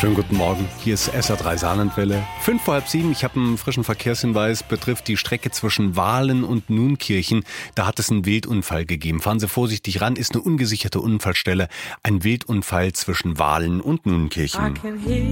Schönen guten Morgen, hier ist SR3 Saarlandwelle. 5 vor halb 7, ich habe einen frischen Verkehrshinweis, betrifft die Strecke zwischen Wahlen und Nunkirchen. Da hat es einen Wildunfall gegeben. Fahren Sie vorsichtig ran, ist eine ungesicherte Unfallstelle. Ein Wildunfall zwischen Wahlen und Nunkirchen.